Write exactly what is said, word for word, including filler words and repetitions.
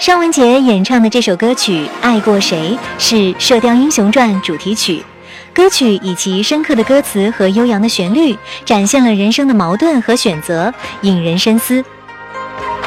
尚雯婕演唱的这首歌曲《爱过谁》是《射雕英雄传》主题曲。歌曲以其深刻的歌词和悠扬的旋律，展现了人生的矛盾和选择，引人深思。